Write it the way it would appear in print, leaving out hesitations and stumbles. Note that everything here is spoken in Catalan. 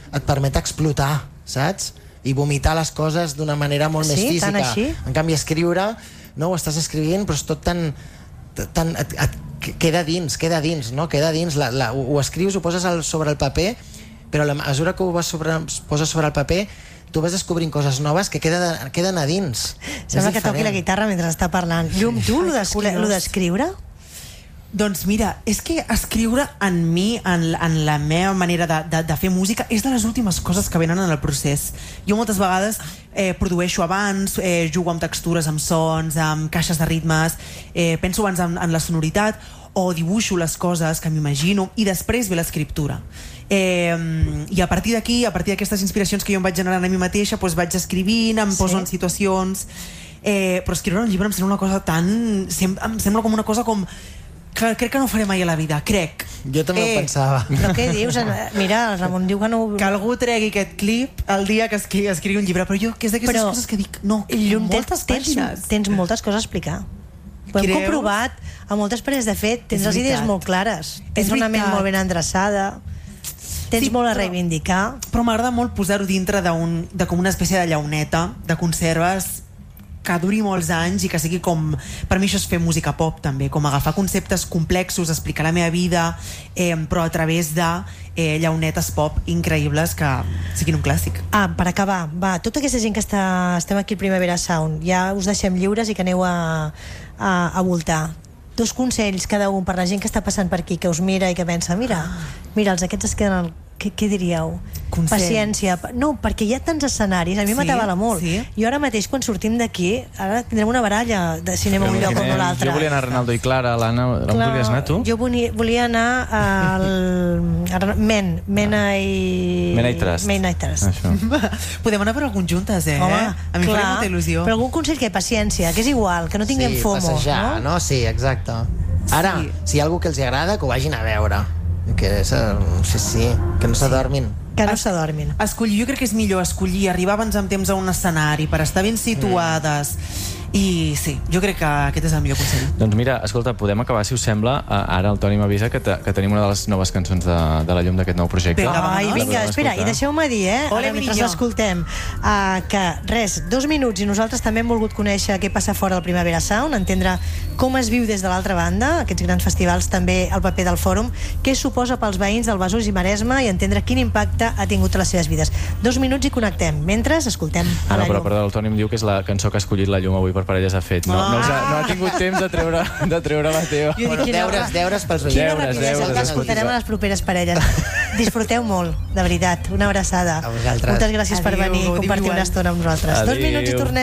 et permet explotar, saps? I vomitar les coses d'una manera molt més física. Tant així? En canvi, escriure, no, ho estàs escrivint, però és tot tan queda dins, no? Queda dins, ho escrius, ho poses sobre el paper, però a mesura que ho poses sobre el paper, tu vas descobrint coses noves que queden a dins. Sembla que toqui la guitarra mentre està parlant. Llum, tu, lo d'escriure? Doncs mira, és que escriure en mi, en la meva manera de fer música, és de les últimes coses que venen en el procés. Jo moltes vegades produeixo abans, jugo amb textures, amb sons, amb caixes de ritmes, penso abans en la sonoritat, o dibuixo les coses que m'imagino, i després ve l'escriptura. I a partir d'aquí, a partir d'aquestes inspiracions que jo em vaig generant a mi mateixa, doncs vaig escrivint, em poso en situacions, però escriure un llibre em sembla una cosa tan... em sembla com una cosa com... Clar, crec que no ho faré mai a la vida, crec. Jo també ho pensava. Però què dius? Mira, el Ramon diu que no... Que algú tregui aquest clip el dia que escrigui un llibre, però jo, que és d'aquestes coses que dic, no, moltes pàgines. Tens moltes coses a explicar. Ho hem comprovat a moltes parelles, de fet, tens les idees molt clares, tens una ment molt ben endreçada, tens molt a reivindicar. Però m'agrada molt posar-ho dintre de com una espècie de llauneta, de conserves que duri molts anys i que sigui com... Per mi això és fer música pop, també, com agafar conceptes complexos, explicar la meva vida, però a través de llaunetes pop increïbles que siguin un clàssic. Per acabar, va, tota aquesta gent que estem aquí al Primavera Sound, ja us deixem lliures i que aneu a voltar. 2 consells cada un per la gent que està passant per aquí, que us mira i que pensa, mira, aquests es queden... Què diríeu? Paciència. No, perquè hi ha tants escenaris. A mi m'atabala molt. Jo ara mateix, quan sortim d'aquí, ara tindrem una baralla de cinema un lloc o un altre. Jo volia anar a Ronaldo i Clara, l'Anna. On volies anar, tu? Jo volia anar al Mena i Trust. Podem anar per algun juntes, Home, a mi em faria molta il·lusió. Però algun consell que paciència, que és igual, que no tinguem FOMO. Sí, passejar, no? Sí, exacte. Ara, si hi ha algú que els agrada, que ho vagin a veure. Que no s'adormin. Que no s'adormin. Jo crec que és millor escollir, arribar abans amb temps a un escenari per estar ben situades. I sí, jo crec que aquest és el millor consell. Doncs mira, escolta, podem acabar, si us sembla. Ara el Toni m'avisa que tenim una de les noves cançons de la llum d'aquest nou projecte. Vinga, espera, i deixeu-me dir, mentre l'escoltem, que res, 2 minuts, i nosaltres també hem volgut conèixer què passa fora del Primavera Sound, entendre com es viu des de l'altra banda, aquests grans festivals, també el paper del fòrum, què suposa pels veïns del Besòs i Maresme i entendre quin impacte ha tingut a les seves vides. 2 minuts i connectem. Mentre escoltem a la llum. Però el Toni em diu que és la cançó que ha escollit la llum avui per parelles ha fet. No ha tingut temps de treure la teva. Deures pels oients. L'escoltarem a les properes parelles. Disfruteu molt, de veritat. Una abraçada. A vosaltres. Moltes gràcies per venir i compartir una estona amb nosaltres. 2 minuts i tornem.